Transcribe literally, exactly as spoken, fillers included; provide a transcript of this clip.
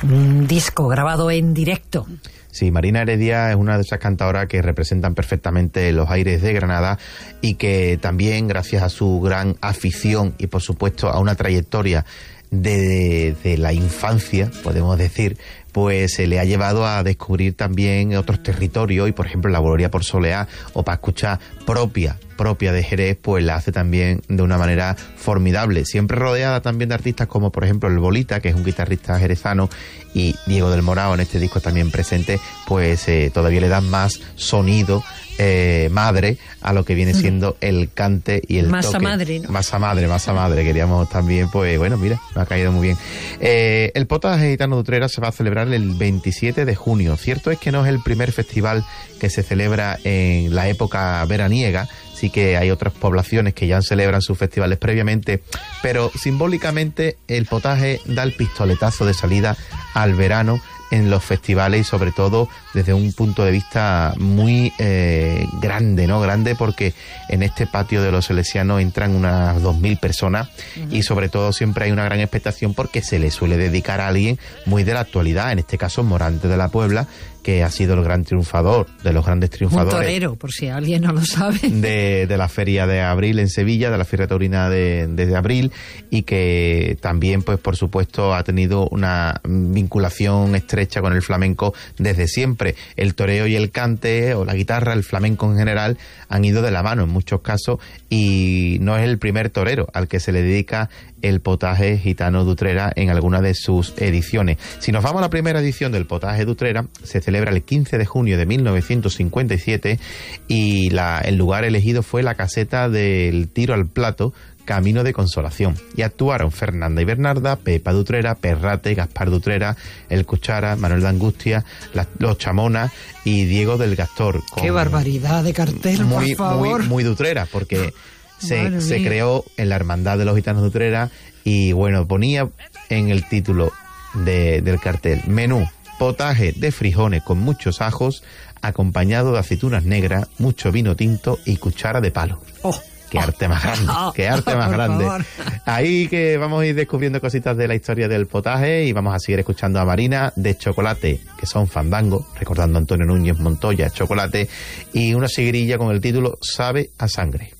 Un disco grabado en directo. Sí, Marina Heredia es una de esas cantadoras que representan perfectamente los aires de Granada y que también, gracias a su gran afición y, por supuesto, a una trayectoria de, de la infancia, podemos decir, pues se le ha llevado a descubrir también otros territorios y, por ejemplo, la Bolería por Soleá o para escuchar propia, propia de Jerez, pues la hace también de una manera formidable. Siempre rodeada también de artistas como, por ejemplo, el Bolita, que es un guitarrista jerezano, y Diego del Morao en este disco también presente, pues eh, todavía le dan más sonido eh, madre a lo que viene siendo el cante y el masa toque. madre, ¿no? Masa madre, masa madre. Queríamos también, pues bueno, mira, me ha caído muy bien. Eh, el Potaje Gitano de Utrera se va a celebrar el veintisiete de junio. Cierto es que no es el primer festival que se celebra en la época veraniega. Sí que hay otras poblaciones que ya celebran sus festivales previamente, pero simbólicamente el Potaje da el pistoletazo de salida al verano en los festivales y sobre todo desde un punto de vista muy eh, grande, ¿no? Grande porque en este patio de los Salesianos entran unas dos mil personas uh-huh. y sobre todo siempre hay una gran expectación porque se le suele dedicar a alguien muy de la actualidad, en este caso Morante de la Puebla, que ha sido el gran triunfador, de los grandes triunfadores. Un torero, por si alguien no lo sabe. De, de la Feria de Abril en Sevilla, de la Feria Taurina de, de Abril, y que también, pues por supuesto, ha tenido una vinculación estrecha con el flamenco desde siempre. El toreo y el cante, o la guitarra, el flamenco en general, han ido de la mano en muchos casos, y no es el primer torero al que se le dedica el Potaje Gitano de Utrera en alguna de sus ediciones. Si nos vamos a la primera edición del Potaje de Utrera, se celebra el quince de junio de mil novecientos cincuenta y siete y la, el lugar elegido fue la caseta del Tiro al Plato, Camino de Consolación. Y actuaron Fernanda y Bernarda, Pepa de Utrera, Perrate, Gaspar de Utrera, El Cuchara, Manuel de Angustia, la, Los Chamonas y Diego del Gastor. ¡Qué barbaridad de cartel, muy, por favor! Muy, muy de Utrera, porque se, se creó en la Hermandad de los Gitanos de Utrera y, bueno, ponía en el título de, del cartel: menú, potaje de frijoles con muchos ajos, acompañado de aceitunas negras, mucho vino tinto y cuchara de palo. ¡Oh! ¡Qué arte más grande! ¡Qué arte más grande! Ahí que vamos a ir descubriendo cositas de la historia del potaje y vamos a seguir escuchando a Marina de Chocolate, que son Fandango, recordando a Antonio Núñez Montoya, Chocolate, y una seguirilla con el título Sabe a Sangre.